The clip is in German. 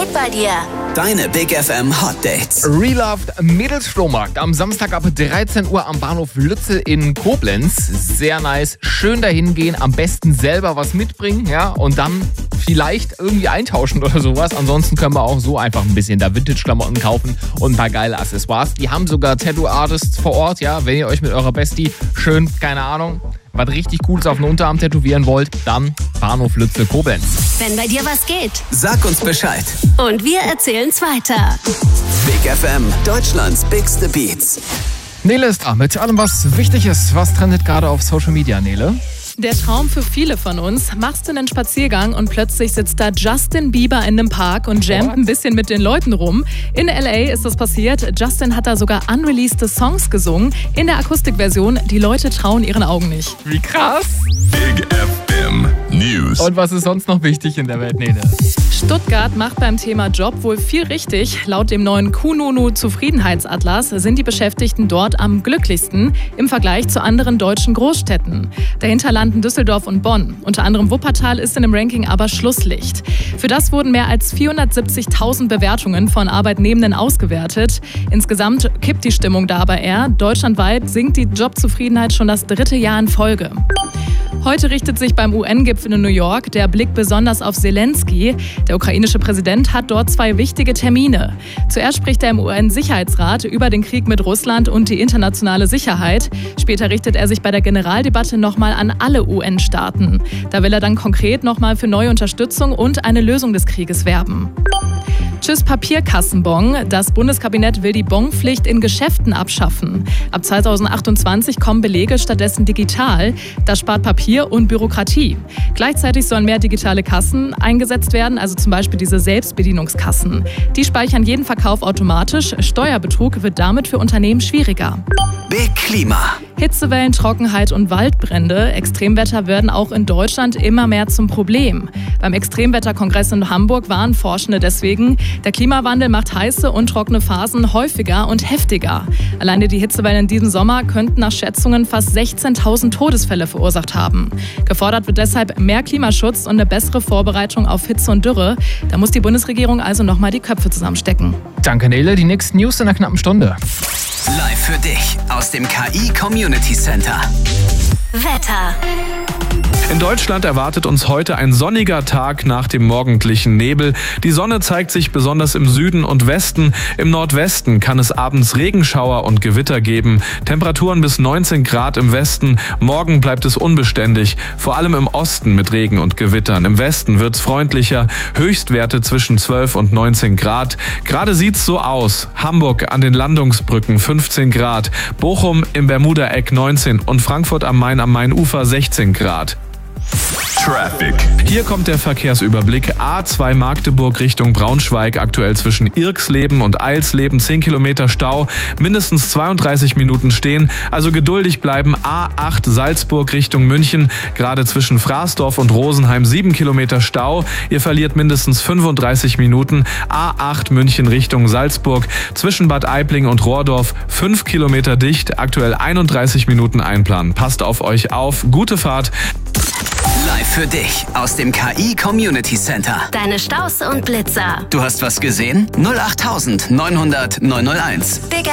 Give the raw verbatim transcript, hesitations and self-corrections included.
bei dir. Deine Big F M Hot Dates. Reloved Mittelstrohmarkt am Samstag ab dreizehn Uhr am Bahnhof Lützel in Koblenz. Sehr nice. Schön dahin gehen, am besten selber was mitbringen, ja, und dann vielleicht irgendwie eintauschen oder sowas. Ansonsten können wir auch so einfach ein bisschen da Vintage-Klamotten kaufen und ein paar geile Accessoires. Die haben sogar Tattoo-Artists vor Ort, ja, wenn ihr euch mit eurer Bestie schön, keine Ahnung, was richtig Cooles auf den Unterarm tätowieren wollt, dann Bahnhof Lützel Koblenz. Wenn bei dir was geht. Sag uns Bescheid. Und wir erzählen's weiter. Big F M, Deutschlands bigste Beats. Nele ist da mit allem, was wichtig ist. Was trendet gerade auf Social Media, Nele? Der Traum für viele von uns. Machst du einen Spaziergang und plötzlich sitzt da Justin Bieber in einem Park und jammt ein bisschen mit den Leuten rum. In L A ist das passiert. Justin hat da sogar unreleased Songs gesungen. In der Akustikversion. Die Leute trauen ihren Augen nicht. Wie krass. Big F M News. Und was ist sonst noch wichtig in der Welt, Nele? Stuttgart macht beim Thema Job wohl viel richtig. Laut dem neuen Kununu Zufriedenheitsatlas sind die Beschäftigten dort am glücklichsten im Vergleich zu anderen deutschen Großstädten. Dahinter landen Düsseldorf und Bonn. Unter anderem Wuppertal ist in dem Ranking aber Schlusslicht. Für das wurden mehr als vierhundertsiebzigtausend Bewertungen von Arbeitnehmenden ausgewertet. Insgesamt kippt die Stimmung da aber eher. Deutschlandweit sinkt die Jobzufriedenheit schon das dritte Jahr in Folge. Heute richtet sich beim U N-Gipfel in New York der Blick besonders auf Zelensky. Der ukrainische Präsident hat dort zwei wichtige Termine. Zuerst spricht er im U N-Sicherheitsrat über den Krieg mit Russland und die internationale Sicherheit. Später richtet er sich bei der Generaldebatte nochmal an alle U N-Staaten. Da will er dann konkret nochmal für neue Unterstützung und eine Lösung des Krieges werben. Tschüss Papierkassenbon. Das Bundeskabinett will die Bonpflicht in Geschäften abschaffen. Ab zweitausendachtundzwanzig kommen Belege stattdessen digital. Das spart Papier und Bürokratie. Gleichzeitig sollen mehr digitale Kassen eingesetzt werden, also zum Beispiel diese Selbstbedienungskassen. Die speichern jeden Verkauf automatisch. Steuerbetrug wird damit für Unternehmen schwieriger. Big Klima. Hitzewellen, Trockenheit und Waldbrände. Extremwetter werden auch in Deutschland immer mehr zum Problem. Beim Extremwetterkongress in Hamburg warnen Forschende deswegen, der Klimawandel macht heiße und trockene Phasen häufiger und heftiger. Alleine die Hitzewellen in diesem Sommer könnten nach Schätzungen fast sechzehntausend Todesfälle verursacht haben. Gefordert wird deshalb mehr Klimaschutz und eine bessere Vorbereitung auf Hitze und Dürre. Da muss die Bundesregierung also nochmal die Köpfe zusammenstecken. Danke, Nele. Die nächsten News in einer knappen Stunde. Live für dich aus dem K I Community Center. Wetter. In Deutschland erwartet uns heute ein sonniger Tag nach dem morgendlichen Nebel. Die Sonne zeigt sich besonders im Süden und Westen. Im Nordwesten kann es abends Regenschauer und Gewitter geben. Temperaturen bis neunzehn Grad im Westen. Morgen bleibt es unbeständig, vor allem im Osten mit Regen und Gewittern. Im Westen wird's freundlicher. Höchstwerte zwischen zwölf und neunzehn Grad. Gerade sieht's so aus. Hamburg an den Landungsbrücken fünfzehn Grad. Bochum im Bermuda-Eck neunzehn und Frankfurt am Main am Mainufer sechzehn Grad. Traffic. Hier kommt der Verkehrsüberblick. A zwei Magdeburg Richtung Braunschweig, aktuell zwischen Irksleben und Eilsleben zehn Kilometer Stau, mindestens zweiunddreißig Minuten stehen, also geduldig bleiben. A acht Salzburg Richtung München, gerade zwischen Fraßdorf und Rosenheim sieben Kilometer Stau, ihr verliert mindestens fünfunddreißig Minuten. A acht München Richtung Salzburg, zwischen Bad Aibling und Rohrdorf fünf Kilometer dicht, aktuell einunddreißig Minuten einplanen. Passt auf euch auf, gute Fahrt. Live für dich aus dem K I Community Center. Deine Staus und Blitzer. Du hast was gesehen? null acht neunhundert neunhunderteins. Big